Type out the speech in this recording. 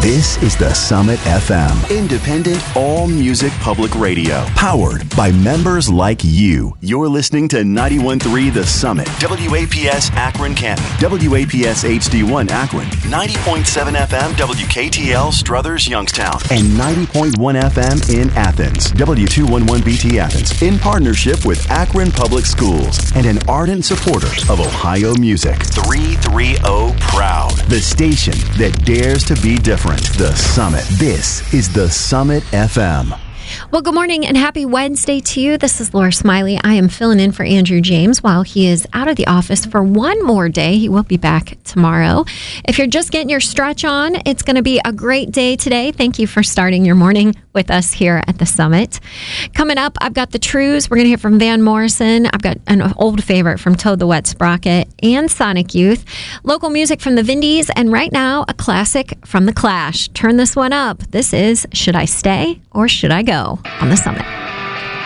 This is the Summit FM, independent all-music public radio, powered by members like you. You're listening to 91.3 The Summit, WAPS Akron Canton, WAPS HD1 Akron, 90.7 FM WKTL Struthers Youngstown, and 90.1 FM in Athens, W211BT Athens, in partnership with Akron Public Schools and an ardent supporter of Ohio music. 330 Proud, the station that dares to be different. The Summit. This is the Summit FM. Well, good morning and happy Wednesday to you. This is Laura Smiley. I am filling in for Andrew James while he is out of the office for one more day. He will be back tomorrow. If you're just getting your stretch on, it's going to be a great day today. Thank you for starting your morning with us here at the Summit. Coming up, I've got the Trues. We're going to hear from Van Morrison. I've got an old favorite from Toad the Wet Sprocket and Sonic Youth. Local music from the Vindies, and right now, a classic from The Clash. Turn this one up. This is Should I Stay or Should I Go on the Summit.